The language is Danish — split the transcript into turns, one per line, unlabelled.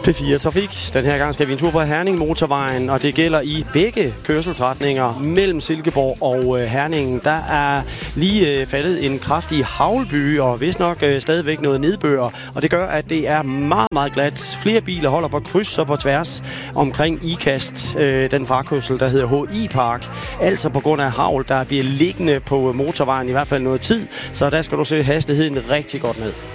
P4 Trafik. Den her gang skal vi en tur på Herning Motorvejen, og det gælder i begge kørselsretninger mellem Silkeborg og Herningen. Der er lige faldet en kraftig haglbyge, og vist nok stadigvæk noget nedbør, og det gør, at det er meget, meget glat. Flere biler holder på kryds og på tværs omkring Ikast, den farkørsel, der hedder HI Park. Altså på grund af hagl, der bliver liggende på motorvejen i hvert fald noget tid, så der skal du se hastigheden rigtig godt ned.